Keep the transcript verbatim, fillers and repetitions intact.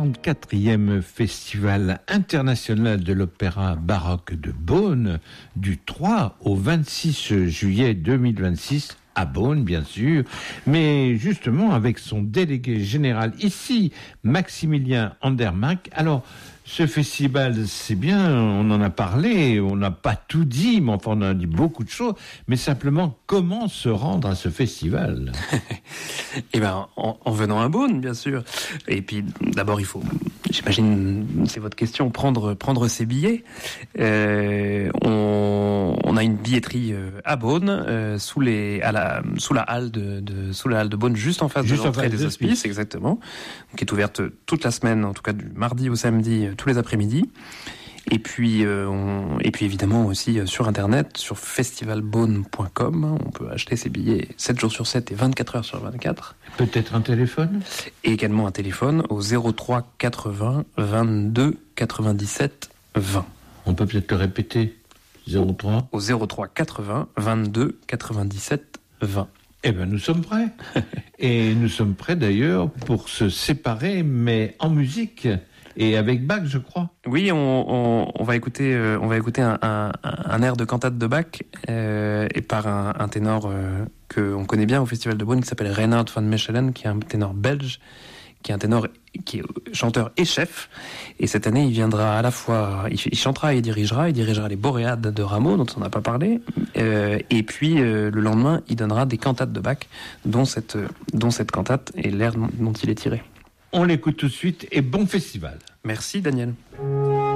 quarante-quatrième Festival international de l'opéra baroque de Beaune du trois au vingt-six juillet deux mille vingt-six à Beaune, bien sûr, mais justement avec son délégué général ici, Maximilien Andermatt. Alors, ce festival, c'est bien, on en a parlé, on n'a pas tout dit, mais enfin on a dit beaucoup de choses, mais simplement, comment se rendre à ce festival? Eh ben, en, en venant à Beaune, bien sûr. Et puis, d'abord, il faut, j'imagine, c'est votre question, prendre prendre ses billets. Euh, on, on a une billetterie à Beaune, euh, sous les, à la, sous la halle de, de sous la halle de Beaune, juste en face juste de l'entrée des hospices, hospices, exactement, qui est ouverte toute la semaine, en tout cas du mardi au samedi, tous les après-midi. Et puis, euh, on, et puis évidemment aussi euh, sur internet, sur festival beaune point com, on peut acheter ses billets sept jours sur sept et vingt-quatre heures sur vingt-quatre. Peut-être un téléphone ? Et également un téléphone au zéro trois quatre-vingts vingt-deux quatre-vingt-dix-sept vingt. On peut peut-être le répéter. zéro trois Au zéro trois quatre-vingts vingt-deux quatre-vingt-dix-sept vingt. Eh bien, nous sommes prêts. Et nous sommes prêts d'ailleurs pour se séparer, mais en musique. Et avec Bach, je crois. Oui, on, on, on va écouter, euh, on va écouter un, un, un air de cantate de Bach euh, et par un, un ténor euh, que on connaît bien au Festival de Beaune, qui s'appelle Reinhard van Mechelen, qui est un ténor belge, qui est un ténor qui est chanteur et chef. Et cette année, il viendra à la fois, il, il chantera et dirigera, il dirigera les Boréades de Rameau, dont on n'a pas parlé. Euh, et puis euh, le lendemain, il donnera des cantates de Bach, dont cette, dont cette cantate et l'air dont il est tiré. On l'écoute tout de suite et bon festival. Merci Daniel.